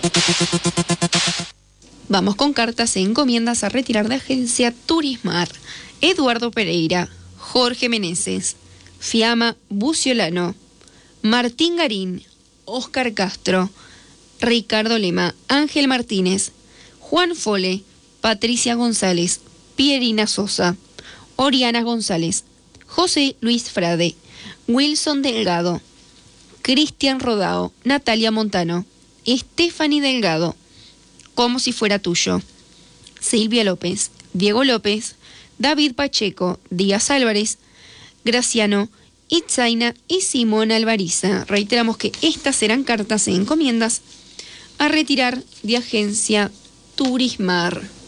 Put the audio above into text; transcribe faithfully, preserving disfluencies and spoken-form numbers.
Vamos con cartas e encomiendas a retirar de agencia Turismar. Eduardo Pereira, Jorge Meneses, Fiamma Buciolano, Martín Garín, Óscar Castro, Ricardo Lema, Ángel Martínez, Juan Fole, Patricia González, Pierina Sosa, Oriana González, José Luis Frade, Wilson Delgado, Cristian Rodao, Natalia Montano, Stephanie Delgado, Como si fuera tuyo, Silvia López, Diego López, David Pacheco, Díaz Álvarez, Graciano, Itzaina y Simón Alvariza. Reiteramos que estas serán cartas e encomiendas a retirar de agencia Turismar.